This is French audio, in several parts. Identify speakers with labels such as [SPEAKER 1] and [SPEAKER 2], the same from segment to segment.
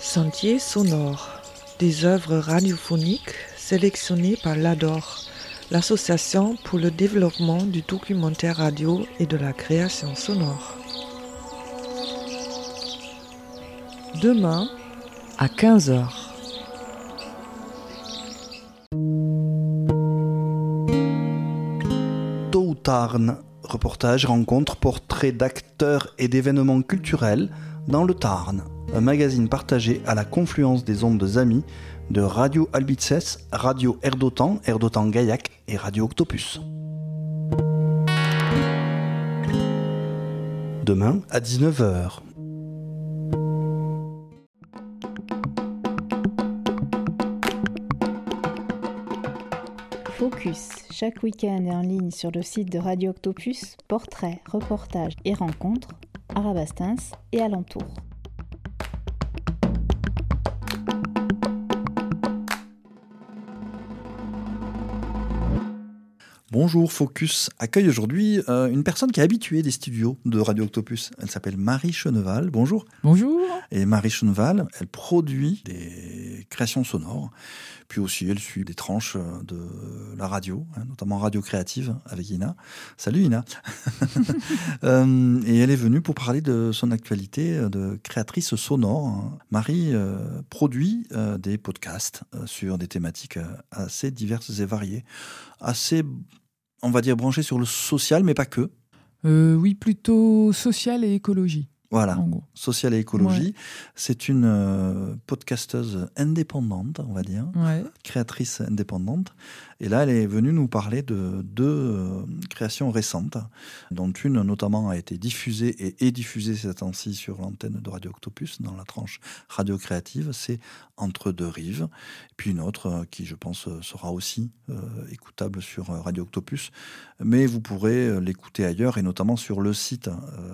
[SPEAKER 1] Sentiers sonores, des œuvres radiophoniques sélectionnées par l'ADOR, l'Association pour le développement du documentaire radio et de la création sonore. Demain, à 15h.
[SPEAKER 2] Tôt ou Tarn, reportage, rencontre, portrait d'acteurs et d'événements culturels dans le Tarn. Un magazine partagé à la confluence des ondes amies de Radio Albitzès, Radio Erdotan, Erdotan Gaillac et Radio Octopus. Demain à 19h.
[SPEAKER 3] Focus, chaque week-end et en ligne sur le site de Radio Octopus, portraits, reportages et rencontres à Rabastens et alentours.
[SPEAKER 2] Bonjour, Focus accueille aujourd'hui une personne qui est habituée des studios de Radio Octopus. Elle s'appelle Marie Cheneval. Bonjour.
[SPEAKER 4] Bonjour.
[SPEAKER 2] Et Marie Cheneval, elle produit des créations sonores. Puis aussi, elle suit des tranches de la radio, notamment Radio Créative avec Ina. Salut Ina. Et elle est venue pour parler de son actualité de créatrice sonore. Marie produit des podcasts sur des thématiques assez diverses et variées, assez, on va dire, branchées sur le social, mais pas que.
[SPEAKER 4] Oui, plutôt social et écologie.
[SPEAKER 2] Voilà, social et écologie. Ouais. C'est une podcasteuse indépendante, on va dire, créatrice indépendante. Et là, elle est venue nous parler de deux créations récentes, dont une notamment a été diffusée et est diffusée ces temps-ci sur l'antenne de Radio Octopus, dans la tranche Radio Créative, c'est Entre deux rives. Et puis une autre qui, je pense, sera aussi écoutable sur Radio Octopus. Mais vous pourrez l'écouter ailleurs, et notamment sur le site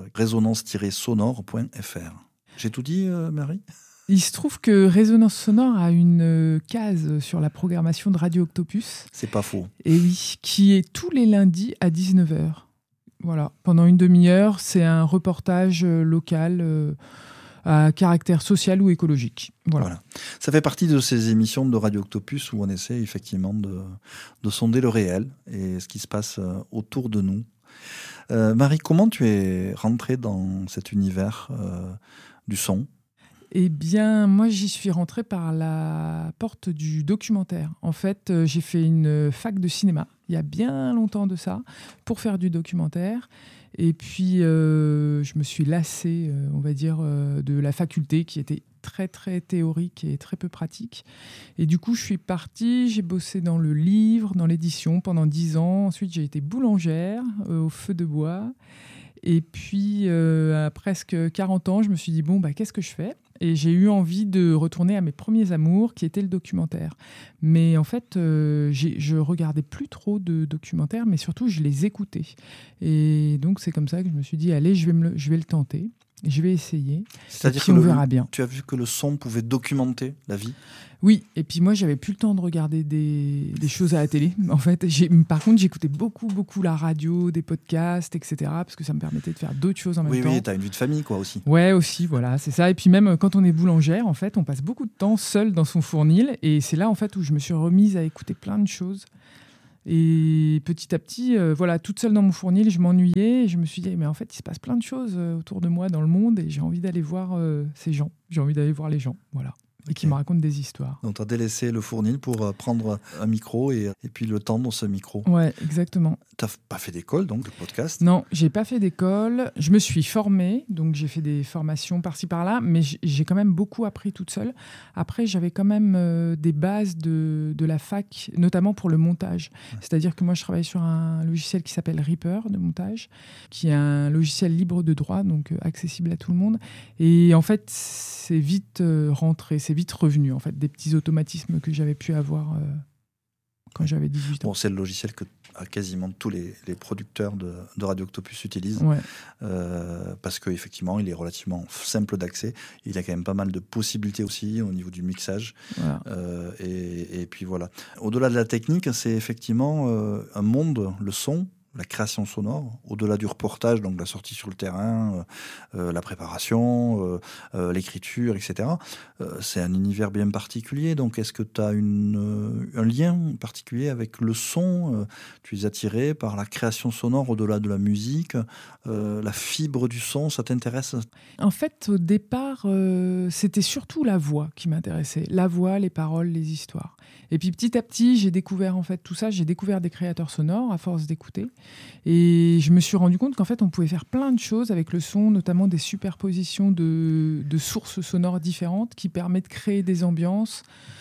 [SPEAKER 2] résonance-sonore.fr. J'ai tout dit, Marie ?
[SPEAKER 4] Il se trouve que Résonance Sonore a une case sur la programmation de Radio Octopus.
[SPEAKER 2] C'est pas faux.
[SPEAKER 4] Et oui, qui est tous les lundis à 19h. Voilà, pendant une demi-heure, c'est un reportage local à caractère social ou écologique. Voilà.
[SPEAKER 2] Ça fait partie de ces émissions de Radio Octopus où on essaie effectivement de sonder le réel et ce qui se passe autour de nous. Marie, comment tu es rentrée dans cet univers du son ?
[SPEAKER 4] Eh bien, moi, j'y suis rentrée par la porte du documentaire. En fait, j'ai fait une fac de cinéma, il y a bien longtemps de ça, pour faire du documentaire. Et puis, je me suis lassée, on va dire, de la faculté qui était très, très théorique et très peu pratique. Et du coup, je suis partie, j'ai bossé dans le livre, dans l'édition pendant 10 ans. Ensuite, j'ai été boulangère au feu de bois. Et puis, à presque 40 ans, je me suis dit, qu'est-ce que je fais ? Et j'ai eu envie de retourner à mes premiers amours, qui était le documentaire. Mais en fait, je regardais plus trop de documentaires, mais surtout, je les écoutais. Et donc, c'est comme ça que je me suis dit, allez, je vais le tenter. Je vais essayer.
[SPEAKER 2] C'est-à-dire
[SPEAKER 4] que on verra bien.
[SPEAKER 2] Tu as vu que le son pouvait documenter la vie ?
[SPEAKER 4] Oui, et puis moi, j'avais plus le temps de regarder des choses à la télé. En fait, par contre, j'écoutais beaucoup la radio, des podcasts, etc., parce que ça me permettait de faire d'autres choses en même temps.
[SPEAKER 2] Oui, tu as une vie de famille, quoi, aussi.
[SPEAKER 4] Ouais, aussi, voilà, c'est ça. Et puis même quand on est boulangère, en fait, on passe beaucoup de temps seul dans son fournil. Et c'est là, en fait, où je me suis remise à écouter plein de choses. Et petit à petit, toute seule dans mon fournil, je m'ennuyais. Et je me suis dit, mais en fait, il se passe plein de choses autour de moi dans le monde. Et j'ai envie d'aller voir ces gens. J'ai envie d'aller voir les gens, voilà. Et qui me racontent des histoires.
[SPEAKER 2] Donc, tu as délaissé le fournil pour prendre un micro et puis le tendre ce micro.
[SPEAKER 4] Ouais, exactement.
[SPEAKER 2] Tu n'as pas fait d'école, donc, de podcast ?
[SPEAKER 4] Non, j'ai pas fait d'école. Je me suis formée, donc j'ai fait des formations par-ci, par-là, mais j'ai quand même beaucoup appris toute seule. Après, j'avais quand même des bases de la fac, notamment pour le montage. Ouais. C'est-à-dire que moi, je travaillais sur un logiciel qui s'appelle Reaper de montage, qui est un logiciel libre de droit, donc accessible à tout le monde. Et en fait, c'est vite rentré, c'est vite revenu, en fait, des petits automatismes que j'avais pu avoir quand j'avais 18 ans.
[SPEAKER 2] Bon, c'est le logiciel que quasiment tous les producteurs de Radio Octopus utilisent, parce qu'effectivement, il est relativement simple d'accès. Il a quand même pas mal de possibilités aussi au niveau du mixage. Voilà. Et puis voilà. Au-delà de la technique, c'est effectivement un monde, le son, la création sonore, au-delà du reportage, donc la sortie sur le terrain, la préparation, l'écriture, etc. C'est un univers bien particulier. Donc, est-ce que tu as un lien particulier avec le son? Tu es attiré par la création sonore au-delà de la musique, la fibre du son, ça t'intéresse?
[SPEAKER 4] En fait, au départ, c'était surtout la voix qui m'intéressait. La voix, les paroles, les histoires. Et puis petit à petit, j'ai découvert en fait tout ça. J'ai découvert des créateurs sonores à force d'écouter. Et je me suis rendu compte qu'en fait, on pouvait faire plein de choses avec le son, notamment des superpositions de sources sonores différentes qui permettent de créer des ambiances.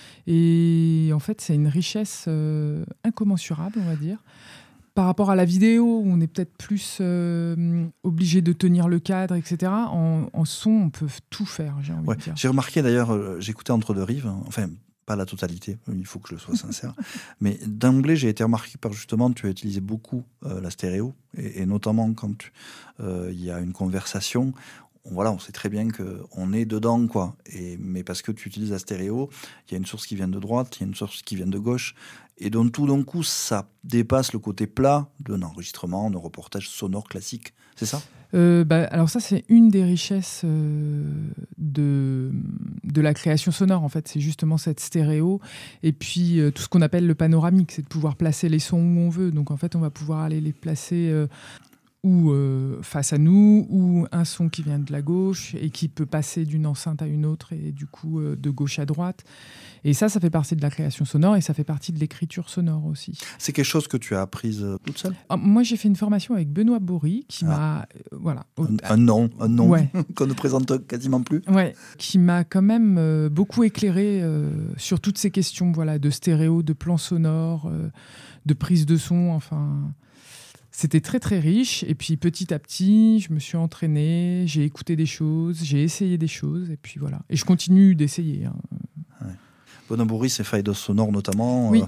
[SPEAKER 4] Et en fait, c'est une richesse incommensurable, on va dire. Par rapport à la vidéo, où on est peut-être plus obligé de tenir le cadre, etc. En son, on peut tout faire, j'ai envie de dire.
[SPEAKER 2] J'ai remarqué d'ailleurs, j'écoutais Entre deux rives, enfin, pas la totalité, il faut que je sois sincère, mais d'emblée, j'ai été remarqué par justement, tu as utilisé beaucoup la stéréo, et notamment quand il y a une conversation. Voilà, on sait très bien qu'on est dedans, quoi. Mais parce que tu utilises la stéréo, il y a une source qui vient de droite, il y a une source qui vient de gauche. Et donc, tout d'un coup, ça dépasse le côté plat d'un enregistrement, d'un reportage sonore classique. C'est ça ?
[SPEAKER 4] Alors ça, c'est une des richesses de la création sonore, en fait. C'est justement cette stéréo. Et puis, tout ce qu'on appelle le panoramique, c'est de pouvoir placer les sons où on veut. Donc, en fait, on va pouvoir aller les placer... ou face à nous, ou un son qui vient de la gauche et qui peut passer d'une enceinte à une autre et du coup de gauche à droite. Et ça fait partie de la création sonore et ça fait partie de l'écriture sonore aussi.
[SPEAKER 2] C'est quelque chose que tu as apprise toute seule ?
[SPEAKER 4] Moi, j'ai fait une formation avec Benoît Bory qui m'a... voilà.
[SPEAKER 2] Un nom
[SPEAKER 4] ouais.
[SPEAKER 2] Qu'on ne présente quasiment plus.
[SPEAKER 4] Ouais, qui m'a quand même beaucoup éclairé sur toutes ces questions de stéréo, de plan sonore, de prise de son, enfin... C'était très très riche et puis petit à petit, je me suis entraînée, j'ai écouté des choses, j'ai essayé des choses et puis voilà. Et je continue d'essayer. Hein.
[SPEAKER 2] Ouais. Benoît Bory, c'est Failles sonore notamment.
[SPEAKER 4] Oui.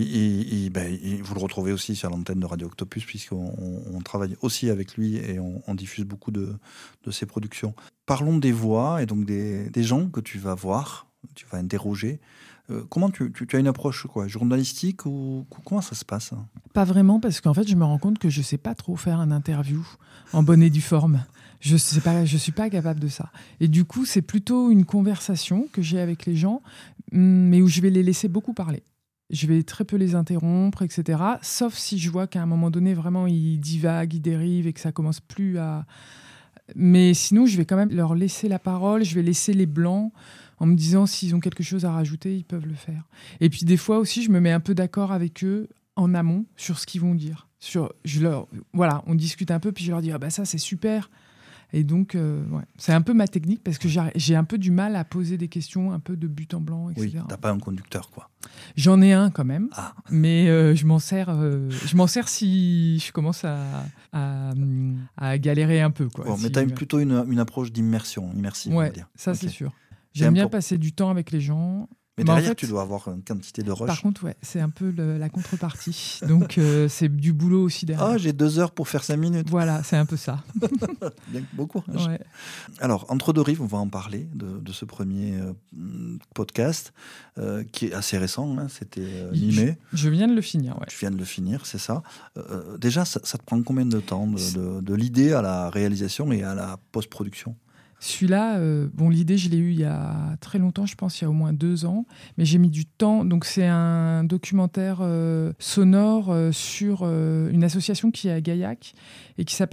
[SPEAKER 2] Vous le retrouvez aussi sur l'antenne de Radio Octopus puisqu'on travaille aussi avec lui et on diffuse beaucoup de ses productions. Parlons des voix et donc des gens que tu vas voir, tu vas interroger. Comment tu as une approche journalistique ou comment ça se passe ?
[SPEAKER 4] Pas vraiment, parce qu'en fait, je me rends compte que je ne sais pas trop faire une interview en bonne et due forme. Je ne suis pas capable de ça. Et du coup, c'est plutôt une conversation que j'ai avec les gens, mais où je vais les laisser beaucoup parler. Je vais très peu les interrompre, etc. Sauf si je vois qu'à un moment donné, vraiment, ils divaguent, ils dérivent et que ça commence plus à... Mais sinon, je vais quand même leur laisser la parole, je vais laisser les blancs en me disant s'ils ont quelque chose à rajouter, ils peuvent le faire. Et puis des fois aussi, je me mets un peu d'accord avec eux en amont sur ce qu'ils vont dire. On discute un peu, puis je leur dis ça c'est super. Et donc, c'est un peu ma technique parce que j'ai un peu du mal à poser des questions un peu de but en blanc, etc.
[SPEAKER 2] Oui, t'as pas un conducteur, quoi.
[SPEAKER 4] J'en ai un quand même, mais je m'en sers si je commence à galérer un peu, quoi.
[SPEAKER 2] Bon, mais t'as plutôt une approche immersive, on va dire.
[SPEAKER 4] Ça c'est sûr. J'aime bien passer du temps avec les gens.
[SPEAKER 2] Mais derrière, tu dois avoir une quantité de rush.
[SPEAKER 4] Par contre, c'est un peu la contrepartie. Donc, c'est du boulot aussi derrière.
[SPEAKER 2] J'ai 2 heures pour faire 5 minutes.
[SPEAKER 4] Voilà, c'est un peu ça.
[SPEAKER 2] Bien, beaucoup.
[SPEAKER 4] Ouais.
[SPEAKER 2] Alors, Entre deux rives, on va en parler de ce premier podcast qui est assez récent. Hein, c'était mi-mai.
[SPEAKER 4] Je viens de le finir. Ouais.
[SPEAKER 2] Tu viens de le finir, c'est ça. Déjà, ça te prend combien de temps de l'idée à la réalisation et à la post-production ?
[SPEAKER 4] Celui-là, l'idée, je l'ai eue il y a très longtemps, je pense, il y a au moins 2 ans, mais j'ai mis du temps. Donc, c'est un documentaire sonore sur une association qui est à Gaillac et qui s'appelle